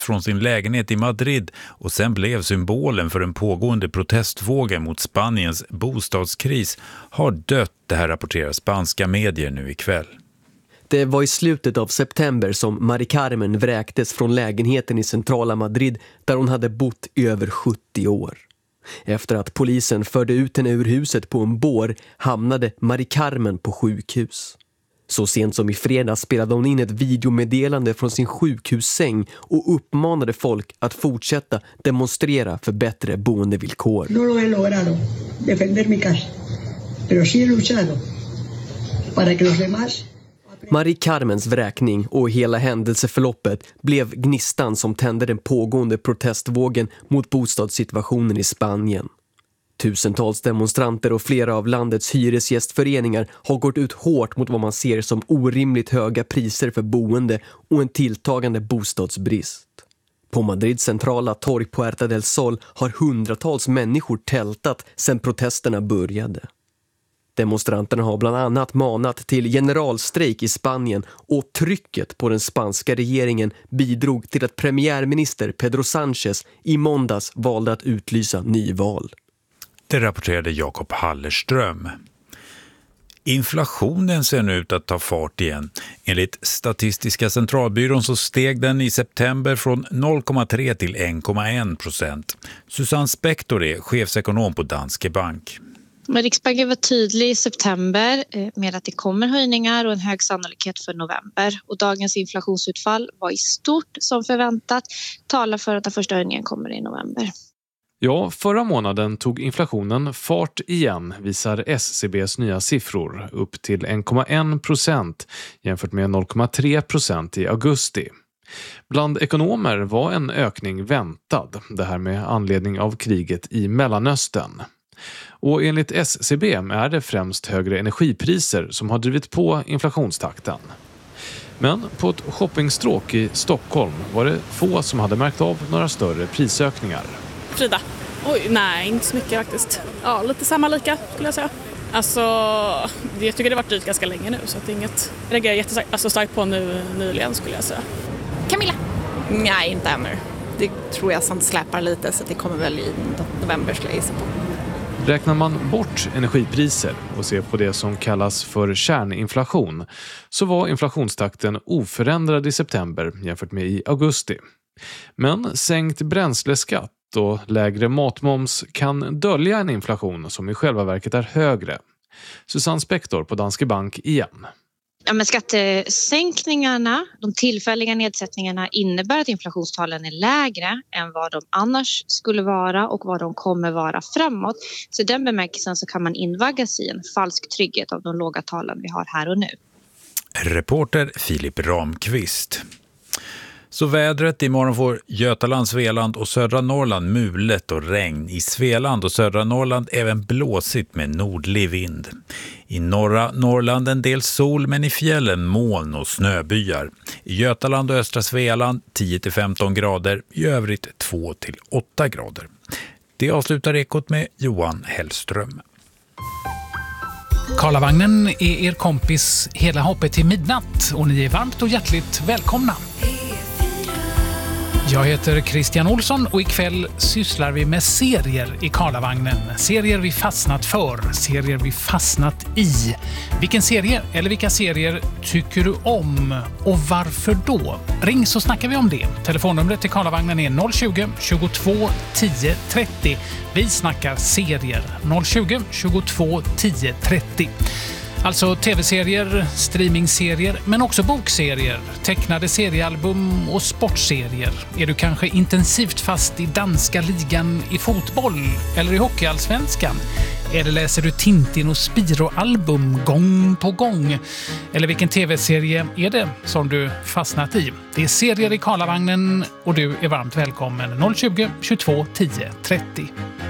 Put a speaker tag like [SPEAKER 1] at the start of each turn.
[SPEAKER 1] från sin lägenhet i Madrid och sen blev symbolen för den pågående protestvågen mot Spaniens bostadskris har dött, det här rapporterar spanska medier nu ikväll.
[SPEAKER 2] Det var i slutet av september som Mari Carmen vräktes från lägenheten i centrala Madrid där hon hade bott i över 70 år. Efter att polisen förde ut henne ur huset på en bår hamnade Mari Carmen på sjukhus. Så sent som i fredags spelade hon in ett videomeddelande från sin sjukhussäng och uppmanade folk att fortsätta demonstrera för bättre boendevillkor.
[SPEAKER 3] No lo he logrado defender mi casa, pero sí he luchado para que los demás.
[SPEAKER 2] Mari Carmens vräkning och hela händelseförloppet blev gnistan som tände den pågående protestvågen mot bostadssituationen i Spanien. Tusentals demonstranter och flera av landets hyresgästföreningar har gått ut hårt mot vad man ser som orimligt höga priser för boende och en tilltagande bostadsbrist. På Madrids centrala torg Puerta del Sol har hundratals människor tältat sedan protesterna började. Demonstranterna har bland annat manat till generalstrejk i Spanien och trycket på den spanska regeringen bidrog till att premiärminister Pedro Sánchez i måndags valde att utlysa nyval.
[SPEAKER 1] Det rapporterade Jakob Hallerström. Inflationen ser nu ut att ta fart igen. Enligt Statistiska centralbyrån så steg den i september från 0,3 till 1,1%. Susanne Spektor är chefsekonom på Danske Bank.
[SPEAKER 4] Men Riksbanken var tydlig i september med att det kommer höjningar och en hög sannolikhet för november. Och dagens inflationsutfall var i stort som förväntat, talar för att den första höjningen kommer i november.
[SPEAKER 5] Ja, förra månaden tog inflationen fart igen, visar SCBs nya siffror, upp till 1,1% jämfört med 0,3% i augusti. Bland ekonomer var en ökning väntad, det här med anledning av kriget i Mellanöstern. Och enligt SCB är det främst högre energipriser som har drivit på inflationstakten. Men på ett shoppingstråk i Stockholm var det få som hade märkt av några större prisökningar.
[SPEAKER 6] Frida? Oj, nej, inte så mycket faktiskt. Ja, lite samma lika skulle jag säga. Alltså, jag tycker det har varit dyrt ganska länge nu så att det är inget jag reagerar starkt på nu nyligen skulle jag säga.
[SPEAKER 7] Camilla? Nej, inte ännu. Det tror jag sånt släpar lite så det kommer väl i november skulle jag gissa på.
[SPEAKER 5] Räknar man bort energipriser och ser på det som kallas för kärninflation så var inflationstakten oförändrad i september jämfört med i augusti. Men sänkt bränsleskatt och lägre matmoms kan dölja en inflation som i själva verket är högre. Susanne Spektor på Danske Bank igen.
[SPEAKER 4] Ja, men skattesänkningarna, de tillfälliga nedsättningarna innebär att inflationstalen är lägre än vad de annars skulle vara och vad de kommer vara framåt. Så i den bemärkelsen så kan man invaggas i en falsk trygghet av de låga talen vi har här och nu.
[SPEAKER 1] Reporter Filip Ramqvist. Så vädret, imorgon får Götaland, Svealand och södra Norrland mulet och regn. I Svealand och södra Norrland även blåsigt med nordlig vind. I norra Norrland en del sol men i fjällen moln och snöbyar. I Götaland och östra Svealand 10-15 grader, i övrigt 2-8 grader. Det avslutar Ekot med Johan Hellström.
[SPEAKER 8] Karlavagnen är er kompis hela hoppet till midnatt och ni är varmt och hjärtligt välkomna. Jag heter Christian Olsson och ikväll sysslar vi med serier i Karlavagnen. Serier vi fastnat för, serier vi fastnat i. Vilken serie eller vilka serier tycker du om och varför då? Ring så snackar vi om det. Telefonnumret till Karlavagnen är 020 22 10 30. Vi snackar serier 020 22 10 30. Alltså tv-serier, streamingserier, men också bokserier, tecknade seriealbum och sportserier. Är du kanske intensivt fast i danska ligan i fotboll eller i hockeyallsvenskan? Eller läser du Tintin och Spiro-album gång på gång? Eller vilken tv-serie är det som du fastnat i? Det är serier i Karlavagnen och du är varmt välkommen 020 22 10 30.